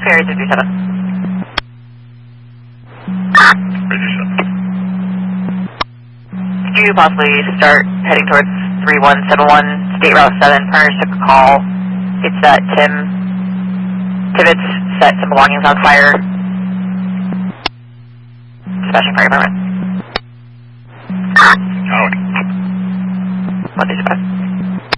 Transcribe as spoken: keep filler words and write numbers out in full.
Area two three seven. Could you possibly start heading towards three one seven one, State Route seven, Partners took a call. It's that Tim Tibbetts set some belongings on fire. Dispatching fire department. Out. one two five.